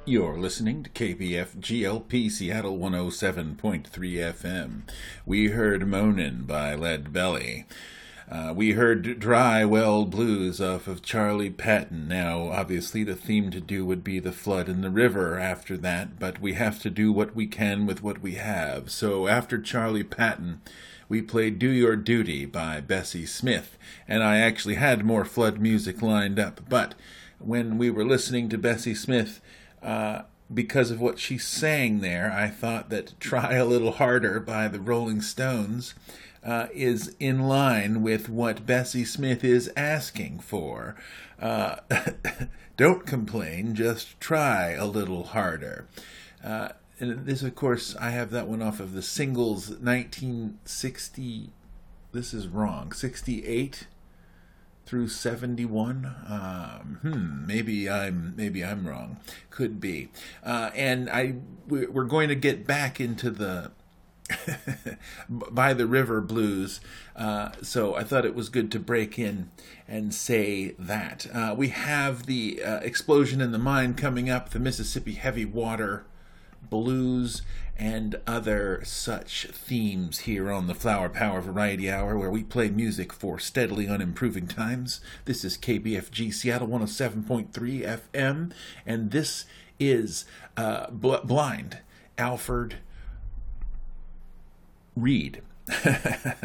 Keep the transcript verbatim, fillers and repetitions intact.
You're listening to K B F G L P Seattle one oh seven point three F M. We heard Moanin' by Lead Belly. Uh, we heard Dry Well Blues off of Charlie Patton. Now, obviously, the theme to do would be the flood in the river after that, but we have to do what we can with what we have. So after Charlie Patton, we played Do Your Duty by Bessie Smith, and I actually had more flood music lined up, but when we were listening to Bessie Smith, uh, because of what she sang there, I thought that Try a Little Harder by the Rolling Stones uh, is in line with what Bessie Smith is asking for. Uh, don't complain, just try a little harder. Uh, and this, of course, I have that one off of the Singles nineteen sixty, this is wrong, sixty-eight through seventy-one. Um, hmm, maybe I'm maybe I'm wrong. Could be. Uh, and I we're going to get back into the By the River blues. Uh, so I thought it was good to break in and say that. Uh, we have the uh, Explosion in the Mind coming up, the Mississippi Heavy Water Blues, and other such themes here on the Flower Power Variety Hour, where we play music for steadily unimproving times. This is K B F G Seattle one oh seven point three F M, and this is uh, Bl- Blind Alfred Reed.